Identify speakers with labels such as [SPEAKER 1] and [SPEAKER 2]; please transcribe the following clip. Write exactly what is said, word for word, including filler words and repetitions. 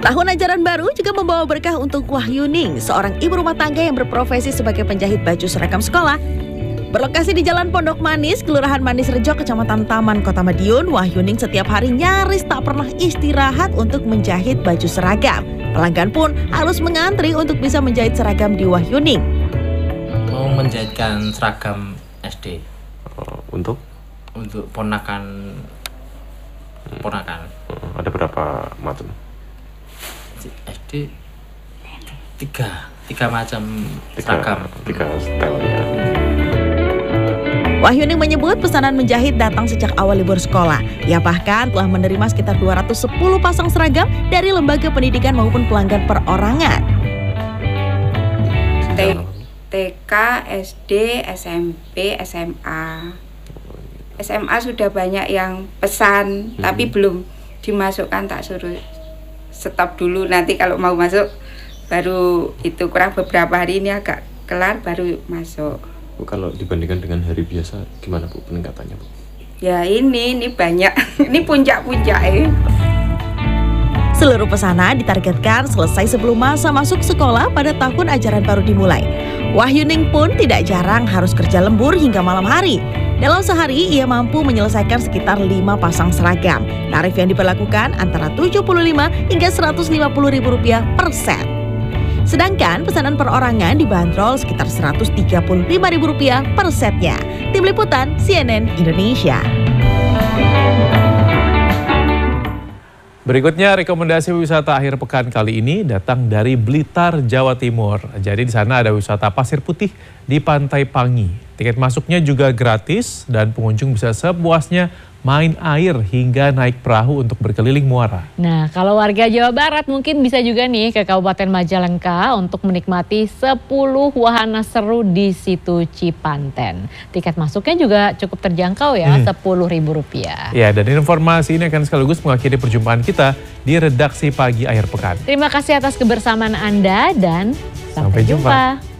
[SPEAKER 1] Tahun ajaran baru juga membawa berkah untuk Wahyuning, seorang ibu rumah tangga yang berprofesi sebagai penjahit baju seragam sekolah. Berlokasi di Jalan Pondok Manis, Kelurahan Manis Rejo, Kecamatan Taman, Kota Madiun, Wahyuning setiap hari nyaris tak pernah istirahat untuk menjahit baju seragam. Pelanggan pun harus mengantri untuk bisa menjahit seragam di Wahyuning.
[SPEAKER 2] Mau menjahitkan seragam S D.
[SPEAKER 3] Uh, untuk?
[SPEAKER 2] Untuk ponakan. Ponakan.
[SPEAKER 3] Uh, ada berapa macam?
[SPEAKER 2] S D tiga, tiga macam
[SPEAKER 3] tiga,
[SPEAKER 2] seragam.
[SPEAKER 3] Tiga style ya.
[SPEAKER 1] Wahyuning menyebut pesanan menjahit datang sejak awal libur sekolah. Ia bahkan telah menerima sekitar dua ratus sepuluh pasang seragam dari lembaga pendidikan maupun pelanggan perorangan.
[SPEAKER 4] T K, S D, S M P, S M A. S M A sudah banyak yang pesan, hmm. tapi belum dimasukkan, tak suruh stop dulu, nanti kalau mau masuk baru itu, kurang beberapa hari ini agak kelar baru masuk.
[SPEAKER 3] Bu, kalau dibandingkan dengan hari biasa gimana Bu peningkatannya Bu?
[SPEAKER 4] Ya ini, ini banyak, ini puncak-puncak eh.
[SPEAKER 1] Seluruh pesanan ditargetkan selesai sebelum masa masuk sekolah pada tahun ajaran baru dimulai. Wahyuning pun tidak jarang harus kerja lembur hingga malam hari. Dalam sehari ia mampu menyelesaikan sekitar lima pasang seragam. Tarif yang diberlakukan antara tujuh puluh lima hingga seratus lima puluh ribu rupiah per set. Sedangkan pesanan perorangan dibanderol sekitar seratus tiga puluh lima ribu rupiah per setnya. Tim Liputan C N N Indonesia.
[SPEAKER 5] Berikutnya rekomendasi wisata akhir pekan kali ini datang dari Blitar, Jawa Timur. Jadi di sana ada wisata pasir putih di Pantai Pangi. Tiket masuknya juga gratis dan pengunjung bisa sepuasnya main air hingga naik perahu untuk berkeliling muara.
[SPEAKER 6] Nah, kalau warga Jawa Barat mungkin bisa juga nih ke Kabupaten Majalengka untuk menikmati sepuluh wahana seru di situ Cipanten. Tiket masuknya juga cukup terjangkau ya, hmm. sepuluh ribu rupiah.
[SPEAKER 5] Ya, dan informasi ini akan sekaligus mengakhiri perjumpaan kita di redaksi pagi akhir pekan.
[SPEAKER 6] Terima kasih atas kebersamaan Anda dan sampai, sampai jumpa. jumpa.